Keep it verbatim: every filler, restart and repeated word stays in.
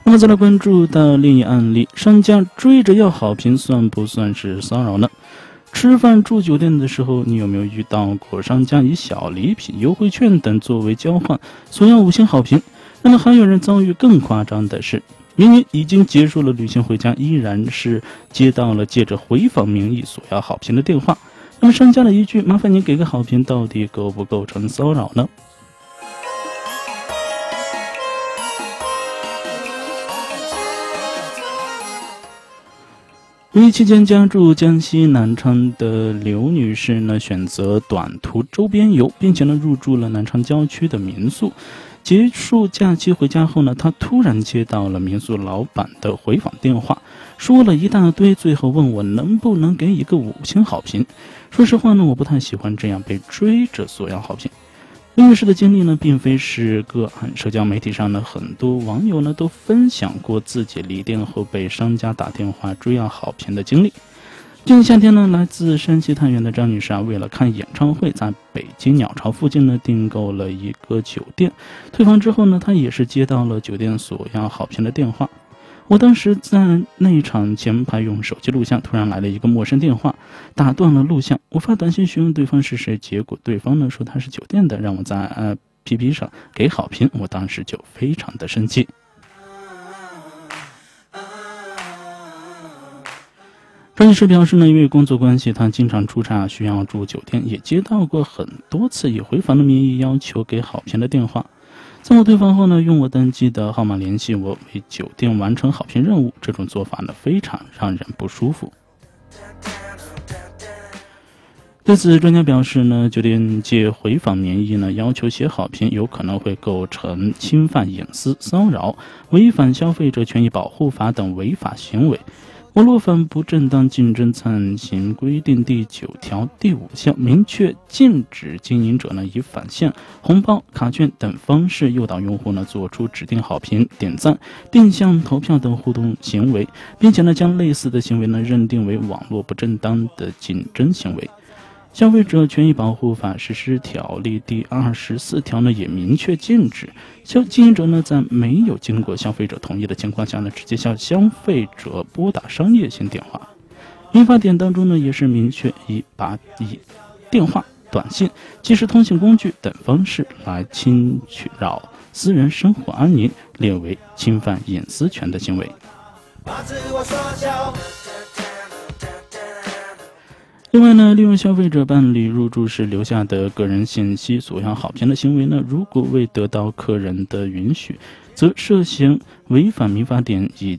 那么再来关注到另一案例，商家追着要好评算不算是骚扰呢？吃饭住酒店的时候，你有没有遇到过商家以小礼品、优惠券等作为交换，索要五星好评？那么还有人遭遇更夸张的是，明明已经结束了旅行回家，依然是接到了借着回访名义索要好评的电话。那么商家的一句麻烦您给个好评，到底构不构成骚扰呢？五一期间家住江西南昌的刘女士呢，选择短途周边游，并且呢入住了南昌郊区的民宿。结束假期回家后呢，她突然接到了民宿老板的回访电话，说了一大堆，最后问我能不能给一个五星好评。说实话呢，我不太喜欢这样被追着索要好评。刘女士的经历呢，并非是个案，社交媒体上呢，很多网友呢都分享过自己离店后被商家打电话追要好评的经历。今年夏天呢，来自山西太原的张女士啊，为了看演唱会，在北京鸟巢附近呢订购了一个酒店。退房之后呢，她也是接到了酒店索要好评的电话。我当时在内场前排用手机录像，突然来了一个陌生电话，打断了录像。我发短信询问对方是谁，结果对方呢说他是酒店的，让我在呃 P P 上给好评。我当时就非常的生气。张女士表示呢，因为工作关系，她经常出差，需要住酒店，也接到过很多次以回访的名义要求给好评的电话。在我退房后呢，用我登记的号码联系我，为酒店完成好评任务。这种做法呢，非常让人不舒服。对此，专家表示呢，酒店借回访名义呢，要求写好评，有可能会构成侵犯隐私、骚扰、违反消费者权益保护法等违法行为。网络反不正当竞争暂行规定第九条第五项明确禁止经营者呢以返现、红包、卡券等方式诱导用户呢做出指定好评、点赞、定向投票等互动行为，并且呢将类似的行为呢认定为网络不正当的竞争行为。消费者权益保护法实施条例第二十四条呢也明确禁止消经营者呢在没有经过消费者同意的情况下呢直接向消费者拨打商业性电话。民法典当中呢也是明确以把以电话、短信、即时通信工具等方式来侵扰私人生活安宁，列为侵犯隐私权的行为。把自我缩小。另外呢，利用消费者办理入住时留下的个人信息索要好评的行为呢，如果未得到客人的允许，则涉嫌违反民法典以